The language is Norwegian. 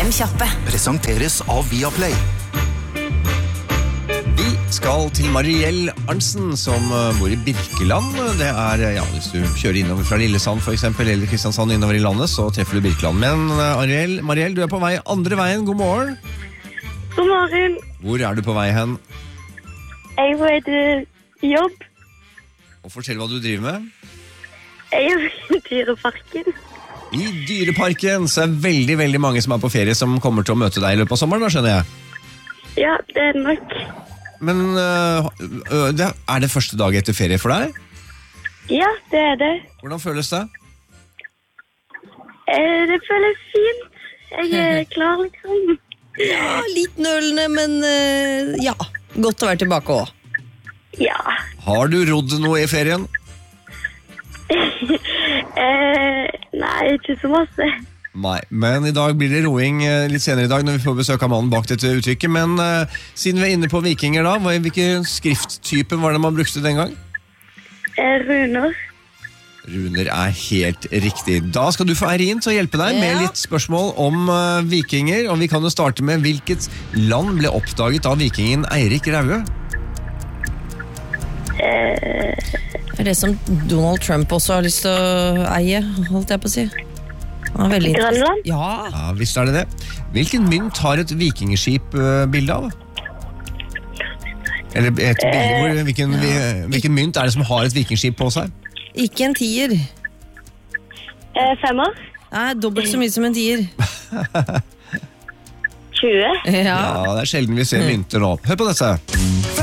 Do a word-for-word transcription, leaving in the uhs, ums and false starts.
Fem kjappe. Presenteres av Viaplay. Vi skal til Mariell Arntzen, som bor i Birkeland. Det er, ja, hvis du kjører innover fra Lillesand for eksempel, eller Kristiansand innover i landet, så treffer du Birkeland. Men Mariell, Mariell, du er på vei andre veien. God morgen. God morgen. Hvor er du på vei hen? Jeg er på vei til jobb. Og fortell hva du driver med. Jeg er i Dyreparken. I Dyreparken så er veldig, veldig mange som er på ferie som kommer til å møte deg i løpet av sommeren, da skjønner jeg. Ja, det er nok. Men øh, øh, det er det første dag etter ferie for deg? Ja, det er det. Hvordan føles det? Eh, det føles fint. Jeg er klar, liksom. Ja, litt nølende, men uh, ja, godt å være tilbake også. Ja. Har du rodd noe i ferien? eh, nei, ikke så masse. Nei, men i dag blir det roing eh, litt senere i dag når vi får besøk av mannen bak dette uttrykket. Men eh, siden vi er inne på vikinger da, hva- hvilken skrifttype var det man brukte den gang? Eh, runer. Runer er helt riktig. Da skal du få Eirin til å hjelpe deg med Ja. litt spørsmål om eh, vikinger. Og vi kan jo starte med hvilket land ble oppdaget av vikingen Eirik Raue? Eh, Det er det som Donald Trump også har lyst til å eie, holdt jeg på å si. Han er veldig interessant. Grønland? Ja, Ja, visst er det det. Hvilken mynt har et vikingskip eh, bilde av? Eller et bilde, hvor, hvilken, vi, hvilken mynt er det som har et vikingskip på seg? ikke en tier. eh, femmer. Nei, dobbelt så mye som en tier. tjue. Ja. Ja, det er sjelden vi ser mynter nå. Hør på dette.